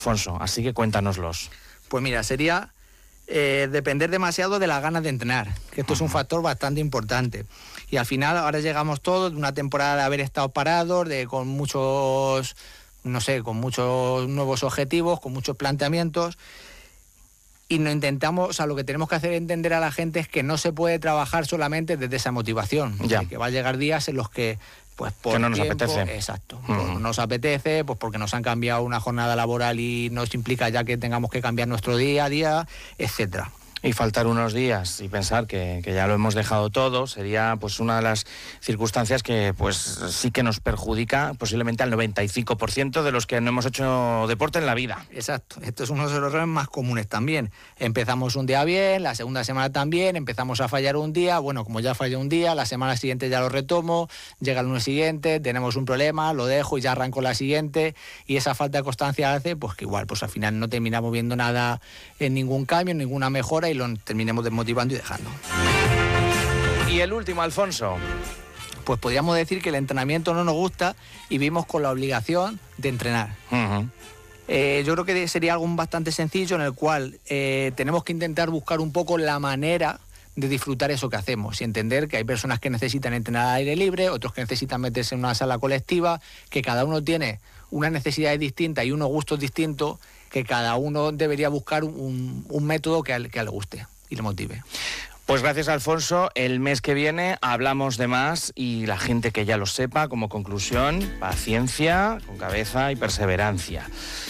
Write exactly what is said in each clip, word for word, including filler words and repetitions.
Alfonso, así que cuéntanoslos. Pues mira, sería eh, depender demasiado de las ganas de entrenar, que esto uh-huh. es un factor bastante importante. Y al final ahora llegamos todos de una temporada de haber estado parados, de con muchos, no sé, con muchos nuevos objetivos, con muchos planteamientos. Y no intentamos, o sea, lo que tenemos que hacer entender a la gente es que no se puede trabajar solamente desde esa motivación. Ya. Que va a llegar días en los que, pues por que no nos tiempo, apetece. Exacto. Uh-huh. Pues no nos apetece, pues porque nos han cambiado una jornada laboral y nos implica ya que tengamos que cambiar nuestro día a día, etcétera. Y faltar unos días y pensar que, que ya lo hemos dejado todo sería pues una de las circunstancias que pues sí que nos perjudica posiblemente al noventa y cinco por ciento de los que no hemos hecho deporte en la vida. Exacto, esto es uno de los errores más comunes también. Empezamos un día bien, la segunda semana también, empezamos a fallar un día, bueno, como ya fallé un día, la semana siguiente ya lo retomo, llega el lunes siguiente, tenemos un problema, lo dejo y ya arranco la siguiente, y esa falta de constancia hace pues que igual pues al final no terminamos viendo nada en ningún cambio, en ninguna mejora, y lo terminemos desmotivando y dejando. Y el último, Alfonso. Pues podríamos decir que el entrenamiento no nos gusta y vivimos con la obligación de entrenar. Uh-huh. Eh, yo creo que sería algo bastante sencillo en el cual eh, tenemos que intentar buscar un poco la manera de disfrutar eso que hacemos y entender que hay personas que necesitan entrenar al aire libre, otros que necesitan meterse en una sala colectiva, que cada uno tiene unas necesidades distintas y unos gustos distintos, que cada uno debería buscar un, un método que a, que a le guste y le motive. Pues gracias, Alfonso. El mes que viene hablamos de más y la gente que ya lo sepa, como conclusión, paciencia, con cabeza y perseverancia.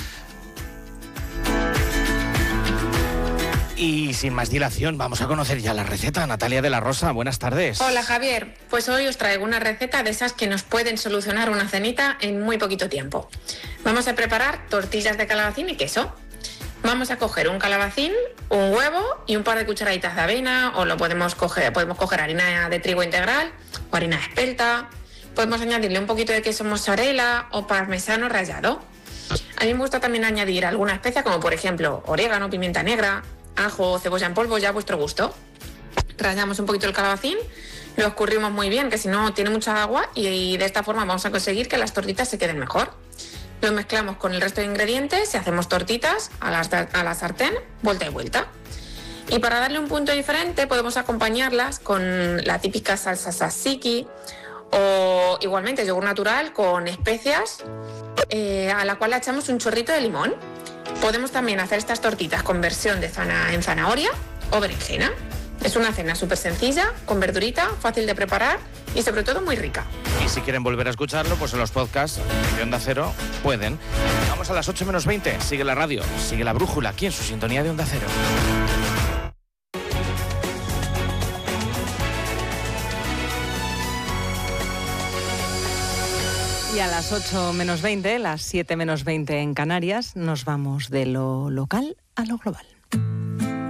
Y sin más dilación, vamos a conocer ya la receta. Natalia de la Rosa, buenas tardes. Hola, Javier. Pues hoy os traigo una receta de esas que nos pueden solucionar una cenita en muy poquito tiempo. Vamos a preparar tortillas de calabacín y queso. Vamos a coger un calabacín, un huevo y un par de cucharaditas de avena, o lo podemos coger, podemos coger harina de trigo integral o harina espelta. Podemos añadirle un poquito de queso mozzarella o parmesano rallado. A mí me gusta también añadir alguna especia, como por ejemplo orégano, pimienta negra, ajo o cebolla en polvo, ya a vuestro gusto. Rallamos un poquito el calabacín, lo escurrimos muy bien, que si no tiene mucha agua, y de esta forma vamos a conseguir que las tortitas se queden mejor. Lo mezclamos con el resto de ingredientes y hacemos tortitas a la, a la sartén, vuelta y vuelta. Y para darle un punto diferente podemos acompañarlas con la típica salsa tzatziki o igualmente yogur natural con especias, eh, a la cual le echamos un chorrito de limón. Podemos también hacer estas tortitas con versión de zana en zanahoria o berenjena. Es una cena súper sencilla, con verdurita, fácil de preparar y sobre todo muy rica. Y si quieren volver a escucharlo, pues en los podcasts de Onda Cero pueden. Vamos a las ocho menos veinte, sigue la radio, sigue la brújula, aquí en su sintonía de Onda Cero. Y a las ocho menos veinte, las siete menos veinte en Canarias, nos vamos de lo local a lo global.